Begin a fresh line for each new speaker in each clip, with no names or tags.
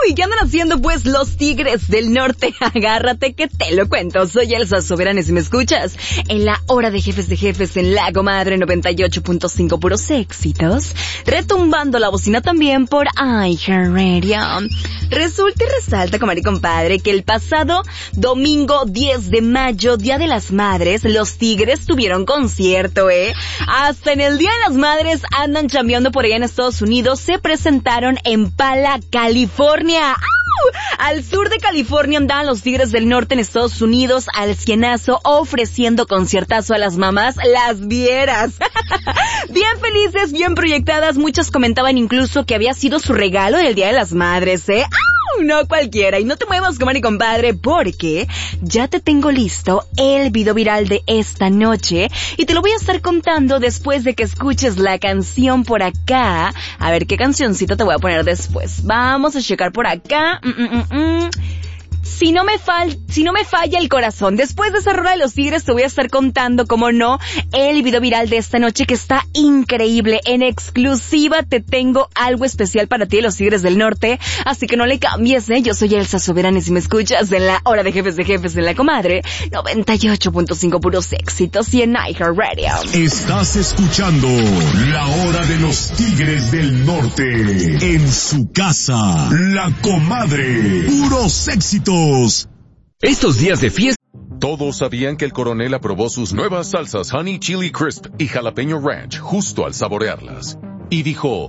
¿Y qué andan haciendo pues los Tigres del Norte? Agárrate que te lo cuento. Soy Elsa Soberana, si me escuchas. En la hora de jefes en La Comadre 98.5, puros éxitos. Retumbando la bocina también por iHeartRadio. Resulta y resalta, comadre y compadre, que el pasado domingo 10 de mayo, Día de las Madres, los Tigres tuvieron concierto, Hasta en el Día de las Madres andan chambeando por allá en Estados Unidos. Se presentaron en Pala, California. ¡Au! Al sur de California andaban los Tigres del Norte en Estados Unidos al cienazo, ofreciendo conciertazo a las mamás, las vieras. Bien felices, bien proyectadas. Muchas comentaban incluso que había sido su regalo del Día de las Madres, ¡Au! No cualquiera. Y no te muevas, comadre y compadre, porque ya te tengo listo el video viral de esta noche y te lo voy a estar contando después de que escuches la canción por acá. A ver qué cancioncita te voy a poner después. Vamos a checar por acá. Si no me falla el corazón, después de esa rola de los Tigres te voy a estar contando, como no, el video viral de esta noche que está increíble. En exclusiva te tengo algo especial para ti de los Tigres del Norte, así que no le cambies, Yo soy Elsa Soberana y si me escuchas en la hora de jefes en La Comadre 98.5, puros éxitos y en iHeartRadio.
Estás escuchando la hora de los Tigres del Norte en su casa, La Comadre, puros éxitos.
Estos días de fiesta.
Todos sabían que el coronel aprobó sus nuevas salsas Honey Chili Crisp y Jalapeño Ranch justo al saborearlas. Y dijo,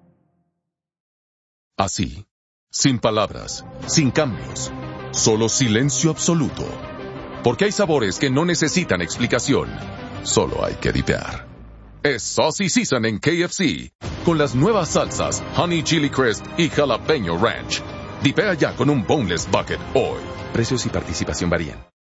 así, sin palabras, sin cambios, solo silencio absoluto. Porque hay sabores que no necesitan explicación, solo hay que dipear. Es Saucy Season en KFC, con las nuevas salsas Honey Chili Crisp y Jalapeño Ranch. Dipea ya con un Boneless Bucket hoy.
Precios y participación varían.